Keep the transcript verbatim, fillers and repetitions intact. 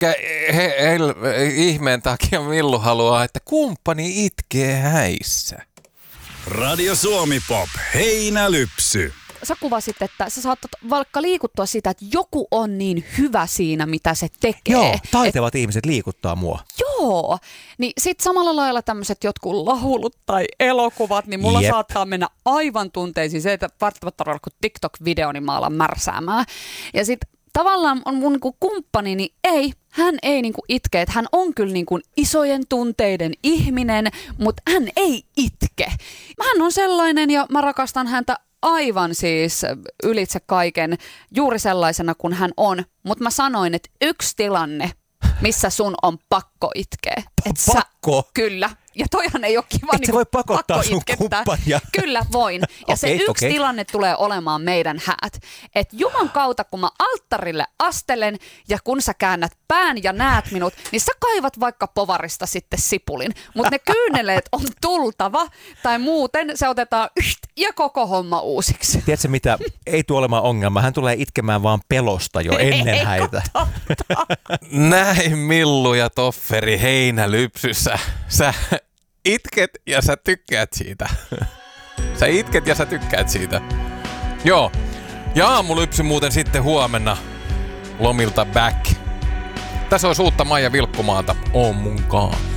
he, hel, ihmeen takia Millu haluaa, että kumppani itkee häissä. Radio Suomi Pop, Heinälypsy. Sä kuvasit, että sä saatat vaikka liikuttua sitä, että joku on niin hyvä siinä, mitä se tekee. Joo, taitevat Et, ihmiset liikuttaa mua. Joo, niin sit samalla lailla tämmöiset jotkut lahulut tai elokuvat, niin mulla Jep. saattaa mennä aivan tunteisiin se, että välttämättä olla kuin TikTok-video, niin mä alan märsäämään. Ja sit tavallaan on mun niinku kumppani, niin ei, hän ei niinku itke, että hän on kyllä niinku isojen tunteiden ihminen, mutta hän ei itke. Hän on sellainen ja mä rakastan häntä aivan siis ylitse kaiken juuri sellaisena kuin hän on, mutta mä sanoin, että yksi tilanne, missä sun on pakko itkeä. Et Pakko? Sä, kyllä. Ja toihan ei ole kiva Et niin sä voi pakottaa pakko sun itkettää. kumppania. Kyllä voin. Ja Okei, se yksi okei. tilanne tulee olemaan meidän häät. Että Juman kautta, kun mä alttarille astelen ja kun sä käännät pään ja näet minut, niin sä kaivat vaikka povarista sitten sipulin. Mutta ne kyyneleet on tultava tai muuten se otetaan yht ja koko homma uusiksi. Tiedätkö mitä? Ei tule olemaan ongelma. Hän tulee itkemään vaan pelosta jo ennen Ei, häitä. Näin Millu ja Tofferi Heinälypsyssä. Sä itket ja sä tykkäät siitä. Sä itket ja sä tykkäät siitä. Joo. Ja aamulypsy muuten sitten huomenna lomilta back. Tässä on uutta Maija Vilkkumaata. On munkaan.